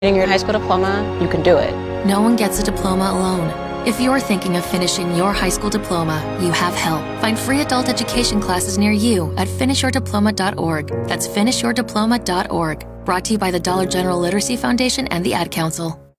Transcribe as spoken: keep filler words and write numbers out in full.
Getting your high school diploma, you can do it. No one gets a diploma alone. If you're thinking of finishing your high school diploma, you have help. Find free adult education classes near you at finish your diploma dot org. That's finish your diploma dot org. Brought to you by the Dollar General Literacy Foundation and the Ad Council.